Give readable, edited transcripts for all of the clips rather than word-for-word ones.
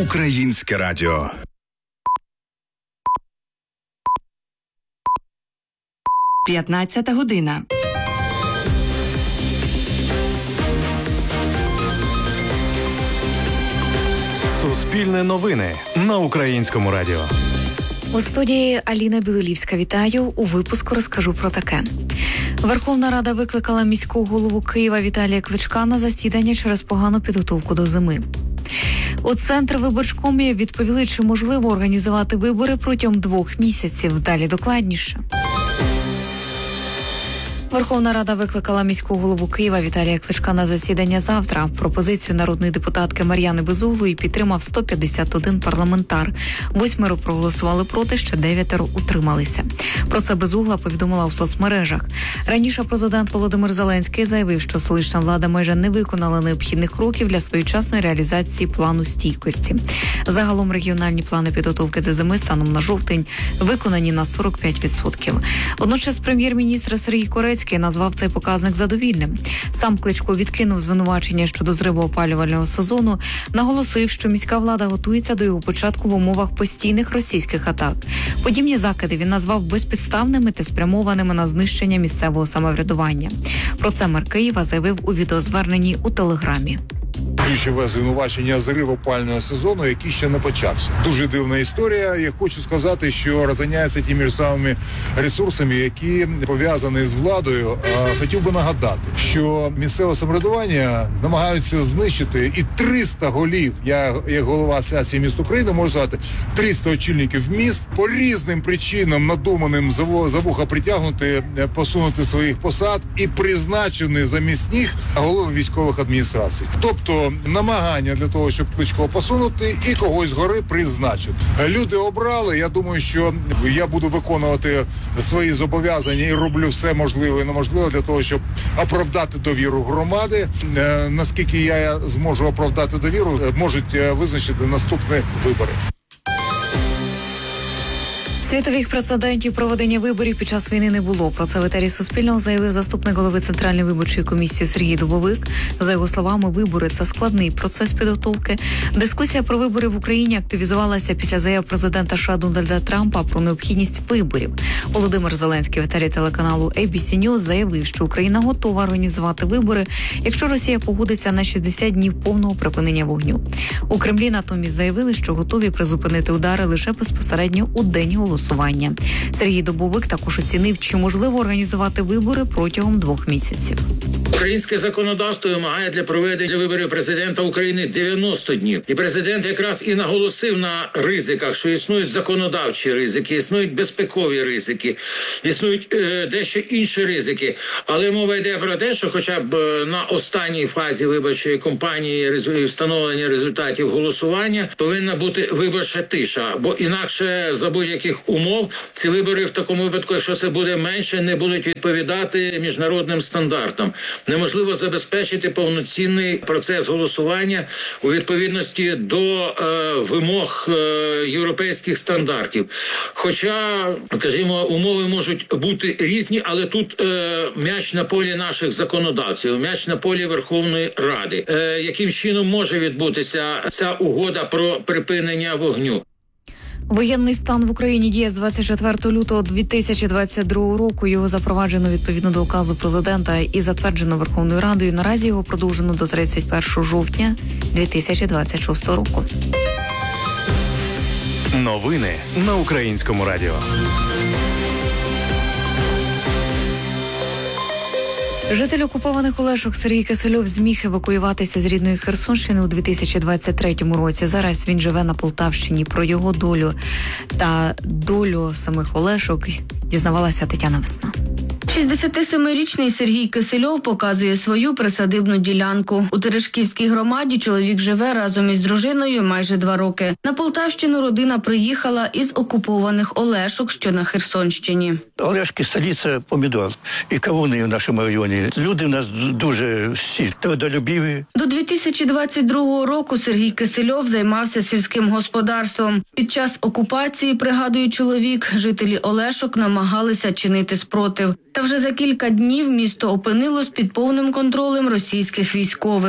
Українське радіо. П'ятнадцята година. Суспільне новини на Українському радіо. У студії Аліна Білолівська. Вітаю. У випуску розкажу про таке. Верховна Рада викликала міського голову Києва Віталія Кличка на засідання через погану підготовку до зими. У Центрвиборчкомі відповіли, чи можливо організувати вибори протягом 2 місяців. Далі докладніше. Верховна Рада викликала міського голову Києва Віталія Кличка на засідання завтра. Пропозицію народної депутатки Мар'яни Безуглої підтримав 151 парламентар. 8 проголосували проти, ще 9 утрималися. Про це Безугла повідомила у соцмережах. Раніше президент Володимир Зеленський заявив, що столична влада майже не виконала необхідних кроків для своєчасної реалізації плану стійкості. Загалом регіональні плани підготовки до зими станом на жовтень виконані на 45%. Водночас прем'єр-міністр Сергій Корецький назвав цей показник задовільним. Сам Кличко відкинув звинувачення щодо зриву опалювального сезону, наголосив, що міська влада готується до його початку в умовах постійних російських атак. Подібні закиди він назвав безпідставними та спрямованими на знищення місцевого самоврядування. Про це мер Києва заявив у відеозверненні у Телеграмі. Ключове звинувачення зриву опалювального сезону, який ще не почався. Дуже дивна історія. Я хочу сказати, що розганяється тими ж самими ресурсами, які пов'язані з владою. Хотів би нагадати, що місцеве самоврядування намагаються знищити і 300 голів. Я, як голова Асоціації міст України, можу сказати, 300 очільників міст по різним причинам надуманим за вуха притягнути, посунути своїх посад і призначені замість них голови військових адміністрацій. Тобто намагання для того, щоб Кличко посунути і когось згори призначити. Люди обрали, я думаю, що я буду виконувати свої зобов'язання і роблю все можливе і неможливе для того, щоб оправдати довіру громади. Наскільки я зможу оправдати довіру, можуть визначити наступні вибори. Світових прецедентів проведення виборів під час війни не було. Про це в етері Суспільного заявив заступник голови Центральної виборчої комісії Сергій Дубовик. За його словами, вибори – це складний процес підготовки. Дискусія про вибори в Україні активізувалася після заяв президента США Дональда Трампа про необхідність виборів. Володимир Зеленський в етері телеканалу ABC News заявив, що Україна готова організувати вибори, якщо Росія погодиться на 60 днів повного припинення вогню. У Кремлі натомість заявили, що готові призупинити удари лише безпосередньо у день голосування. Сергій Дубовик також оцінив, чи можливо організувати вибори протягом 2 місяців. Українське законодавство вимагає для проведення виборів президента України 90 днів. І президент якраз і наголосив на ризиках, що існують законодавчі ризики, існують безпекові ризики, існують дещо інші ризики. Але мова йде про те, що хоча б на останній фазі виборчої кампанії встановлення результатів голосування повинна бути виборча тиша. Бо інакше за будь-яких умов ці вибори в такому випадку, якщо це буде менше, не будуть відповідати міжнародним стандартам. Неможливо забезпечити повноцінний процес голосування у відповідності до вимог європейських стандартів. Хоча, скажімо, умови можуть бути різні, але тут м'яч на полі наших законодавців, м'яч на полі Верховної Ради. Яким чином може відбутися ця угода про припинення вогню? Воєнний стан в Україні діє з 24 лютого 2022 року. Його запроваджено відповідно до указу президента і затверджено Верховною Радою. Наразі його продовжено до 31 жовтня 2026 року. Новини на Українському радіо. Житель окупованих Олешок Сергій Кисельов зміг евакуюватися з рідної Херсонщини у 2023 році. Зараз він живе на Полтавщині. Про його долю та долю самих Олешок дізнавалася Тетяна Весна. 67-річний Сергій Кисельов показує свою присадибну ділянку. У Терешківській громаді чоловік живе разом із дружиною майже 2 роки. На Полтавщину родина приїхала із окупованих Олешок, що на Херсонщині. Олешки – столиця помідор і кавуни в нашому районі. Люди в нас дуже всі трудолюбиві. До 2022 року Сергій Кисельов займався сільським господарством. Під час окупації, пригадує чоловік, жителі Олешок намагалися чинити спротив. Та вже за кілька днів місто опинилось під повним контролем російських військових.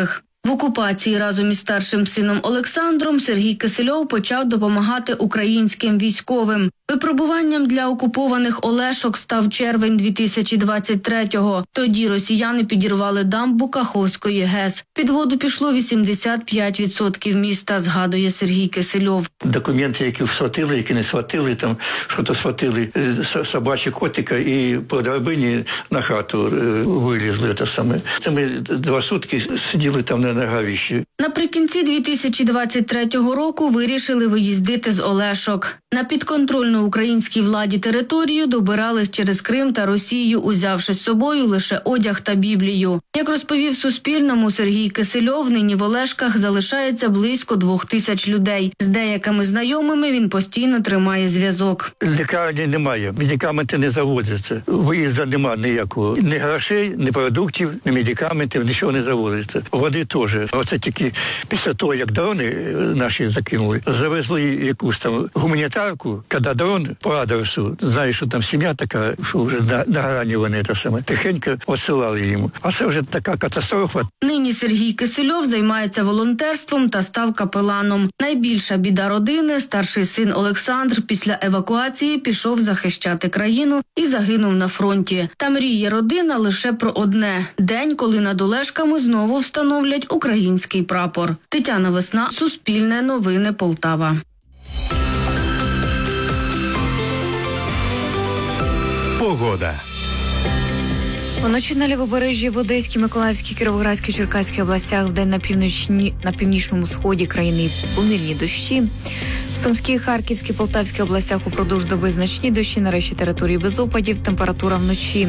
В окупації разом із старшим сином Олександром Сергій Кисельов почав допомагати українським військовим. Випробуванням для окупованих Олешок став червень 2023-го. Тоді росіяни підірвали дамбу Каховської ГЕС. Під воду пішло 85% міста, згадує Сергій Кисельов. Документи, які схватили, які не схватили, там що-то схватили, собачі котика і по драбині на хату вилізли. Це ми 2 сутки сиділи там на нагавищі. Наприкінці 2023 року вирішили виїздити з Олешок. На підконтрольну українській владі територію добирались через Крим та Росію, узявши з собою лише одяг та Біблію. Як розповів Суспільному Сергій Кисельов, нині в Олешках залишається близько 2000 людей. З деякими знайомими він постійно тримає зв'язок. Лікарні немає, медикаменти не завозяться, виїзду немає ніякого. Ні грошей, ні продуктів, ні медикаментів, нічого не завозиться. Води теж. Оце тільки після того, як дрони наші закинули, завезли якусь там гуманітарку, коли дрон по адресу, знаєш, що там сім'я така, що вже на грані вони те саме, тихенько відсилали йому. А це вже така катастрофа. Нині Сергій Кисельов займається волонтерством та став капеланом. Найбільша біда родини – старший син Олександр після евакуації пішов захищати країну і загинув на фронті. Та мріє родина лише про одне – день, коли над Олешками знову встановлять український прапор. Тетяна Весна, Суспільне новини, Полтава. Погода. Вночі на Лівобережжі, в Одеській, Миколаївській, Кіровоградській, Черкаській областях, вдень на північному сході країни помірні дощі. В Сумській, Харківській, Полтавській областях упродовж доби значні дощі, на решті території без опадів, температура вночі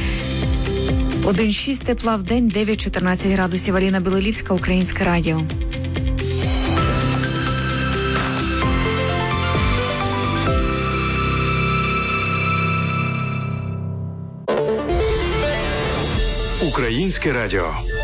1,6 тепла, в день 9-14 градусів. Аліна Білолівська, Українське радіо. Українське радіо.